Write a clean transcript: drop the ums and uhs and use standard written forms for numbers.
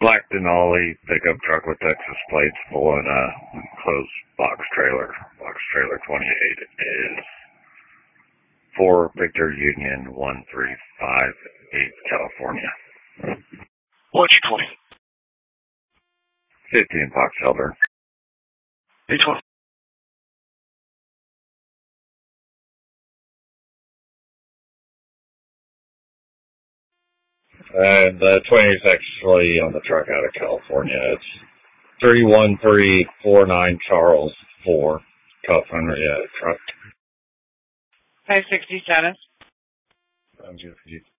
Black Denali pickup truck with Texas plates pulling a closed box trailer. Box trailer 28 is 4 Victor Union 1358 California. What's your 20? 15 Fox Elder. 820. And the 20 is actually on the truck out of California. It's 31349 Charles 4, California truck. 560 status.